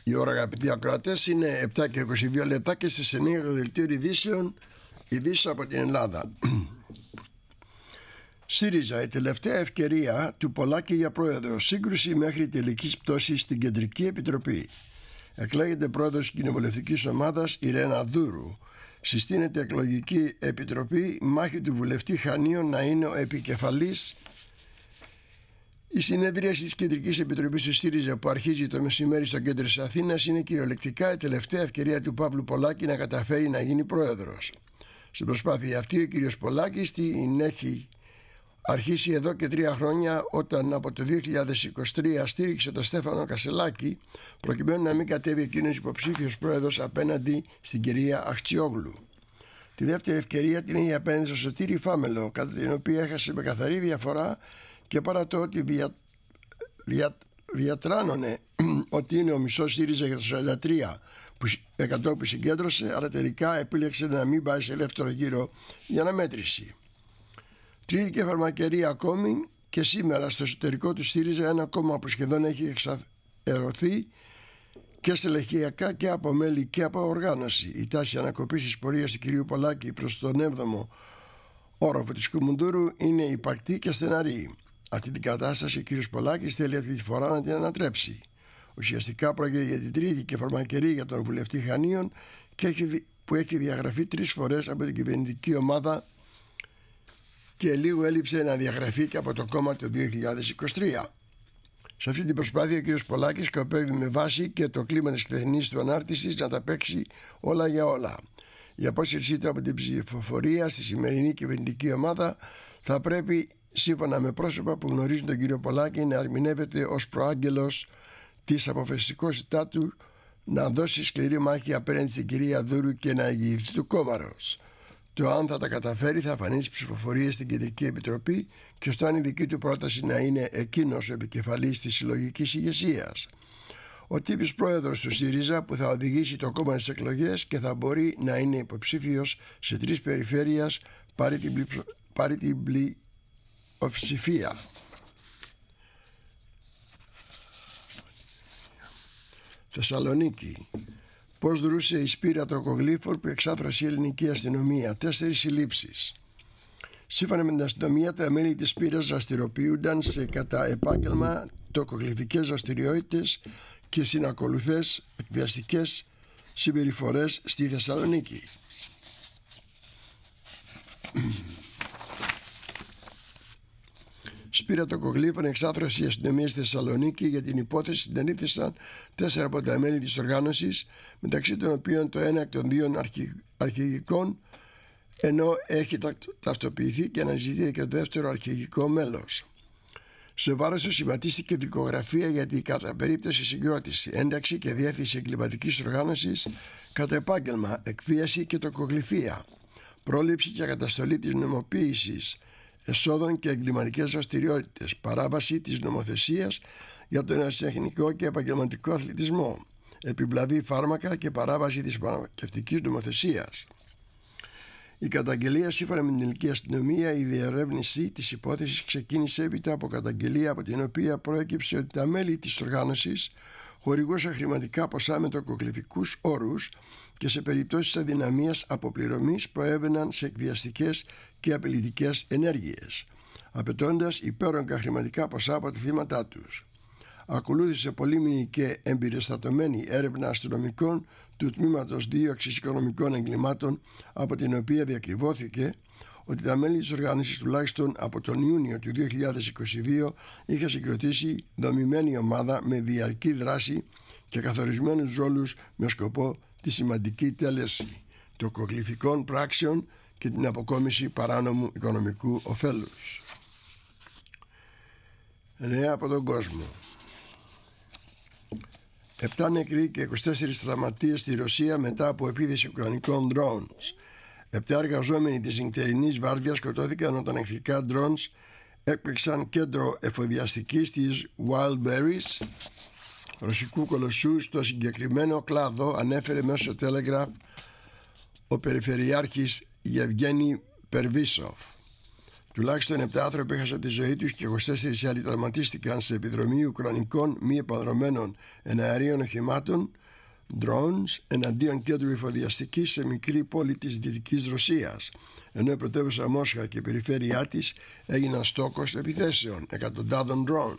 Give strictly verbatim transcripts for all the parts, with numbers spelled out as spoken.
Η ώρα, αγαπητοί ακροατές, είναι επτά και είκοσι δύο λεπτά και στις εννιά το δελτίο ειδήσεων, ειδήσεις από την Ελλάδα. ΣΥΡΙΖΑ, η τελευταία ευκαιρία του Πολάκη για πρόεδρο. Σύγκρουση μέχρι τελικής πτώσης στην Κεντρική Επιτροπή. Εκλέγεται πρόεδρος κοινοβουλευτικής ομάδας η Ρένα Δούρου. Συστήνεται εκλογική επιτροπή, μάχη του βουλευτή Χανίων να είναι ο επικεφαλής. Η συνεδρίαση της Κεντρικής Επιτροπής του ΣΥΡΙΖΑ που αρχίζει το μεσημέρι στο κέντρο της Αθήνας είναι κυριολεκτικά η τελευταία ευκαιρία του Παύλου Πολάκη να καταφέρει να γίνει πρόεδρος. Στην προσπάθεια αυτή ο κύριος Πολάκης την έχει αρχίσει εδώ και τρία χρόνια, όταν από το δύο χιλιάδες είκοσι τρία στήριξε τον Στέφανο Κασελάκη προκειμένου να μην κατέβει εκείνος υποψήφιος πρόεδρος απέναντι στην κυρία Αχτσιόγλου. Τη δεύτερη ευκαιρία την είχε απέναντι στο Σωτήρη Φάμελο, κατά την οποία έχασε με καθαρή διαφορά, και παρά το ότι δια, δια, διατράνωνε ότι είναι ο μισός ΣΥΡΙΖΑ για το σαράντα τρία τοις εκατό που συγκέντρωσε, αλλά τελικά επίλεξε να μην πάει σε δεύτερο γύρο για αναμέτρηση. Τρίτη και φαρμακερία ακόμη, και σήμερα στο εσωτερικό του ΣΥΡΙΖΑ ένα κόμμα που σχεδόν έχει εξαερωθεί και στελεχειακά και από μέλη και από οργάνωση. Η τάση ανακοπής της πορείας του κυρίου Πολάκη προς τον έβδομο όροφο της Κουμουντούρου είναι υπαρκτή και στεναρή. Αυτή την κατάσταση ο κύριος Πολάκης θέλει αυτή τη φορά να την ανατρέψει. Ουσιαστικά πρόκειται για την τρίτη και φαρμακερή για τον βουλευτή Χανίων, και έχει, που έχει διαγραφεί τρεις φορές από την κυβερνητική ομάδα και λίγο έλειψε να διαγραφεί και από το κόμμα το δύο χιλιάδες είκοσι τρία. Σε αυτή την προσπάθεια ο κύριος Πολάκης σκοπεύει με βάση και το κλίμα της χθεσινής του ανάρτησης να τα παίξει όλα για όλα. Η απόσυρσή του από την ψηφοφορία στη σημερινή κυβερνητική ομάδα θα πρέπει, σύμφωνα με πρόσωπα που γνωρίζουν τον κύριο Πολάκη, να ερμηνεύεται ως προάγγελος της αποφασιστικότητά του να δώσει σκληρή μάχη απέναντι στην κυρία Δούρου και να ηγηθεί του κόμματος. Το αν θα τα καταφέρει θα φανεί στις ψηφοφορίες στην Κεντρική Επιτροπή, και στο αν η δική του πρόταση να είναι εκείνος ο επικεφαλής της συλλογικής ηγεσίας. Ο τύπης πρόεδρος του ΣΥΡΙΖΑ που θα οδηγήσει το κόμμα στις εκλογές και θα μπορεί να είναι υποψήφιος σε τρεις περιφέρειες, πάρει την, πλη... πάρει την πλειοψηφία. Θεσσαλονίκη. Πώς δρούσε η Σπύρα Τοκογλύφων που εξάθρωσε η ελληνική αστυνομία. Τέσσερις συλλήψεις. Σύμφωνα με την αστυνομία, τα μέλη της Σπύρας δραστηριοποιούνταν σε κατά επάγγελμα τοκογλυφικές δραστηριότητες και συνακολουθές εκβιαστικές συμπεριφορές στη Θεσσαλονίκη. Σπύρα Τοκογλύφων εξάθρωσε η αστυνομία στη Θεσσαλονίκη. Για την υπόθεση συνελήφθησαν τέσσερα από τα μέλη της οργάνωσης, μεταξύ των οποίων το ένα εκ των δύο αρχι... αρχηγικών, ενώ έχει ταυτοποιηθεί και αναζητείται και το δεύτερο αρχηγικό μέλος. Σε βάρος του σχηματίστηκε δικογραφία για την κατά περίπτωση συγκρότηση, ένταξη και διεύθυνση εγκληματικής οργάνωσης κατά επάγγελμα, εκβίαση και τοκογλυφία, πρόληψη και καταστολή της νομοποίησης εσόδων και εγκληματικές δραστηριότητες, παράβαση της νομοθεσίας για τον ερασιτεχνικό και επαγγελματικό αθλητισμό, επιβλαβή φάρμακα και παράβαση της φαρμακευτικής νομοθεσίας. Η καταγγελία, σύμφωνα με την ελληνική αστυνομία, η διερεύνηση της υπόθεσης ξεκίνησε έπειτα από καταγγελία από την οποία προέκυψε ότι τα μέλη της οργάνωσης χορηγούσαν χρηματικά ποσά με τοκογλυφικούς όρους και σε περιπτώσεις αδυναμίας αποπληρωμής προέβαιναν σε εκβιαστικές και απειλητικές ενέργειες, απαιτώντας υπέρογκα χρηματικά ποσά από τα θύματα τους. Ακολούθησε πολύμηνη και εμπειριστατωμένη έρευνα αστυνομικών του τμήματος δίωξης οικονομικών εγκλημάτων, από την οποία διακριβώθηκε ότι τα μέλη της οργάνωσης τουλάχιστον από τον Ιούνιο του δύο χιλιάδες είκοσι δύο είχε συγκροτήσει δομημένη ομάδα με διαρκή δράση και καθορισμένους ρόλους με σκοπό τη σημαντική τέλεση τοκογλυφικών πράξεων και την αποκόμιση παράνομου οικονομικού ωφέλους. Νέα από τον κόσμο. Επτά νεκροί και είκοσι τέσσερις τραυματίες στη Ρωσία μετά από επίθεση ουκρανικών drones. Επτά εργαζόμενοι της νυχτερινής βάρδιας σκοτώθηκαν όταν εχθρικά drones έπληξαν κέντρο εφοδιαστικής της Wildberries, ρωσικού κολοσσού, στο συγκεκριμένο κλάδο, ανέφερε μέσω Telegraph ο περιφερειάρχης Γεβγένι Περβίσοφ. Τουλάχιστον επτά άνθρωποι έχασαν τη ζωή τους και είκοσι τέσσερις άλλοι τραυματίστηκαν σε επιδρομή ουκρανικών μη επανδρομένων εναερίων οχημάτων, drones, εναντίον κέντρου εφοδιαστικής σε μικρή πόλη της Δυτικής Ρωσίας, ενώ η πρωτεύουσα Μόσχα και η περιφέρειά της έγιναν στόχος επιθέσεων εκατοντάδων drone.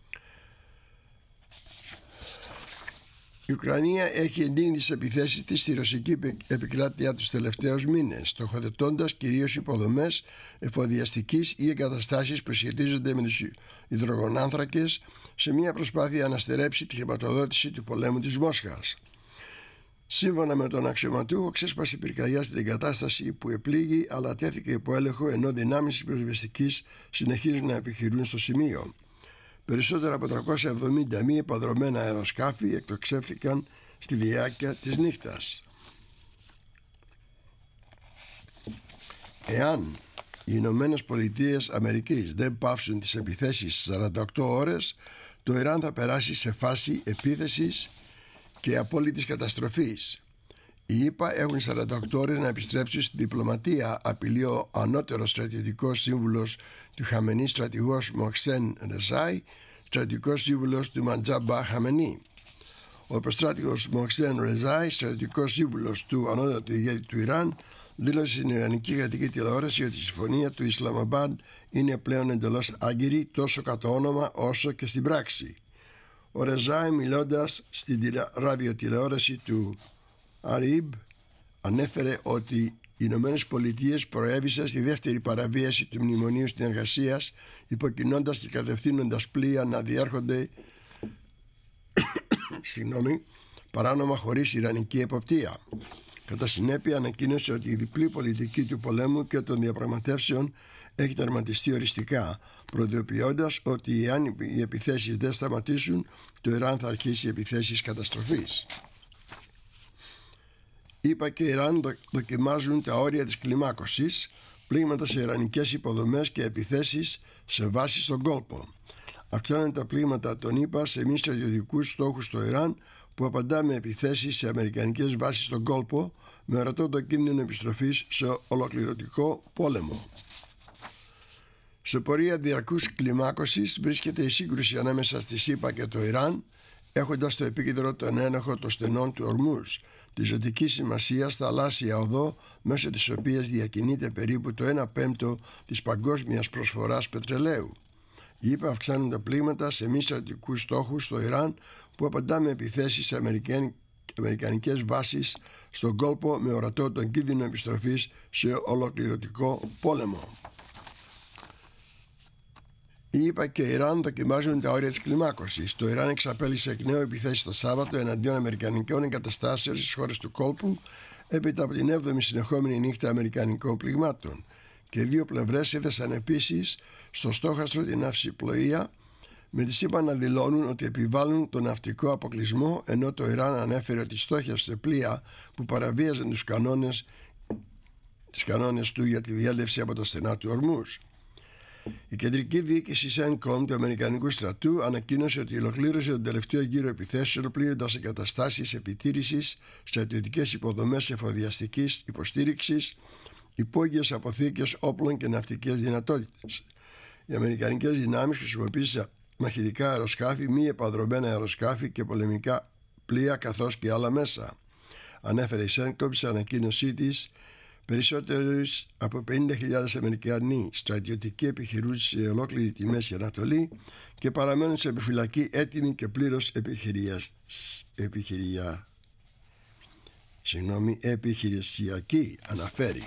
Η Ουκρανία έχει εντείνει τις επιθέσεις της στη ρωσική επικράτεια τους τελευταίους μήνες, στοχοθετώντας κυρίως υποδομές εφοδιαστικής ή εγκαταστάσεις που σχετίζονται με τους υδρογονάνθρακες, σε μια προσπάθεια να στερέψει τη χρηματοδότηση του πολέμου της Μόσχας. Σύμφωνα με τον αξιωματούχο, ξέσπασε πυρκαγιά στην εγκατάσταση που επλήγει, αλλά τέθηκε υπό έλεγχο, ενώ δυνάμεις της πυροσβεστικής συνεχίζουν να επιχειρούν στο σημείο. Περισσότερα από τριακόσια εβδομήντα μη επανδρωμένα αεροσκάφη εκτοξεύθηκαν στη διάρκεια της νύχτας. Εάν οι Ηνωμένες Πολιτείες Αμερικής δεν πάυσουν τις επιθέσεις στις σαράντα οκτώ ώρες, το Ιράν θα περάσει σε φάση επίθεσης και απόλυτης καταστροφής. Οι ΗΠΑ έχουν σαράντα οκτώ ώρες να επιστρέψουν στη διπλωματία, απειλεί ο ανώτερος στρατιωτικός σύμβουλος του Χαμενή, στρατηγός Μοχσέν Ρεζάι, στρατιωτικός σύμβουλος του Μαντζάμπα Χαμενή. Ο προστράτηγος Μοχσέν Ρεζάι, στρατιωτικός σύμβουλος του ανώτατου ηγέτη του Ιράν, δήλωσε στην Ιρανική κρατική τηλεόραση ότι η συμφωνία του Ισλαμαμπάντ είναι πλέον εντελώς άγκυρη τόσο κατά όνομα όσο και στην πράξη. Ο Ρεζάι, μιλώντας στην ραδιοτηλεόραση του Αρίμπ, ανέφερε ότι οι Ηνωμένες Πολιτείες προέβησαν στη δεύτερη παραβίαση του Μνημονίου Συνεργασίας, υποκινώντας και κατευθύνοντας πλοία να διέρχονται συγγνώμη, παράνομα χωρίς ιρανική εποπτεία. Κατά συνέπεια, ανακοίνωσε ότι η διπλή πολιτική του πολέμου και των διαπραγματεύσεων έχει τερματιστεί οριστικά, προειδοποιώντας ότι εάν οι επιθέσεις δεν σταματήσουν, το Ιράν θα αρχίσει επιθέσεις καταστροφής. ΗΠΑ και Ιράν δοκιμάζουν τα όρια της κλιμάκωσης, πλήγματα σε ιρανικές υποδομές και επιθέσεις σε βάσεις στον κόλπο. Αυξάνονται τα πλήγματα των ΗΠΑ σε μη στρατιωτικούς στόχους στο Ιράν, που απαντά με επιθέσεις σε αμερικανικές βάσεις στον κόλπο, με ορατό το κίνδυνο επιστροφής σε ολοκληρωτικό πόλεμο. Σε πορεία διαρκούς κλιμάκωσης βρίσκεται η σύγκρουση ανάμεσα στις ΗΠΑ και το Ιράν, έχοντας στο επίκεντρο τον έλεγχο των στενών του Ορμούζ, τη ζωτική σημασία θαλάσσια οδό, μέσω της οποίας διακινείται περίπου το ένα πέμπτο της παγκόσμιας προσφοράς πετρελαίου. Οι ΗΠΑ αυξάνουν τα πλήγματα σε μη στρατιωτικούς στόχους στο Ιράν, που απαντά με επιθέσεις σε αμερικανικές βάσεις στον κόλπο, με ορατό τον κίνδυνο επιστροφής σε ολοκληρωτικό πόλεμο. Οι ΗΠΑ και η Ιράν δοκιμάζουν τα όρια της κλιμάκωσης. Το Ιράν εξαπέλυσε εκ νέου επιθέσεις το Σάββατο εναντίον αμερικανικών εγκαταστάσεων στις χώρες του κόλπου, έπειτα από την έβδομη συνεχόμενη νύχτα αμερικανικών πληγμάτων. Και οι δύο πλευρές έθεσαν επίσης στο στόχαστρο την ναυσιπλοεία, με τις ΗΠΑ να δηλώνουν ότι επιβάλλουν τον ναυτικό αποκλεισμό, ενώ το Ιράν ανέφερε ότι στόχευσε πλοία που παραβίαζαν τους κανόνες, τις κανόνες του για τη διέλευση από τα στενά του Ορμούζ. Η κεντρική διοίκηση σένκομ του Αμερικανικού στρατού ανακοίνωσε ότι ολοκλήρωσε τον τελευταίο γύρο επιθέσεων, πλοίοντας εγκαταστάσεις επιτήρησης, στρατιωτικές υποδομές εφοδιαστικής υποστήριξης, υπόγειες αποθήκες όπλων και ναυτικές δυνατότητες. Οι αμερικανικές δυνάμεις χρησιμοποίησαν μαχητικά αεροσκάφη, μη επανδρωμένα αεροσκάφη και πολεμικά πλοία, καθώς και άλλα μέσα. Ανέφερε η σένκομ σε ανακοίνωσή της. Περισσότερους από πενήντα χιλιάδες Αμερικανοί στρατιωτικοί επιχειρούν σε ολόκληρη τη Μέση Ανατολή και παραμένουν σε επιφυλακή, έτοιμοι και πλήρως επιχειρια... επιχειρια... Συγγνώμη, επιχειρησιακοί, αναφέρει.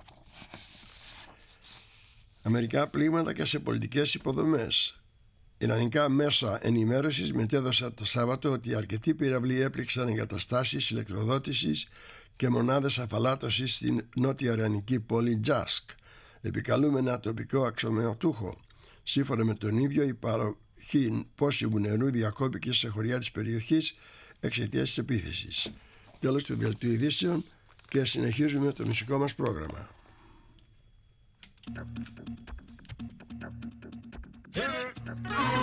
Αμερικά πλήγματα και σε πολιτικές υποδομές. Ιρανικά μέσα ενημέρωσης μετέδωσαν το Σάββατο ότι αρκετοί πυραυλοί έπληξαν εγκαταστάσεις ηλεκτροδότησης και μονάδες αφαλάτωσης στην νότια ιρανική πόλη Τζάσκ, επικαλούμενα τοπικό αξιωματούχο. Σύμφωνα με τον ίδιο, η παροχή πόσιμου νερού διακόπηκε σε χωριά της περιοχής εξαιτίας της επίθεσης. Τέλος του δελτίου ειδήσεων, και συνεχίζουμε το μουσικό μας πρόγραμμα.